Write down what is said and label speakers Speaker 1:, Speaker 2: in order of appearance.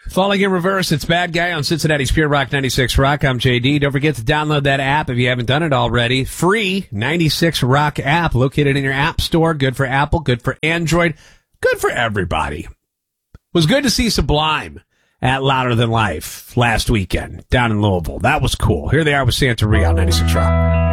Speaker 1: Falling in Reverse, it's Bad Guy on Cincinnati's Pure Rock 96 Rock. I'm JD. Don't forget to download that app if you haven't done it already. Free 96 Rock app located in your app store. Good for Apple, good for Android, good for everybody. It was good to see Sublime at Louder Than Life last weekend down in Louisville. That was cool. Here they are with Santeria on 96 Rock.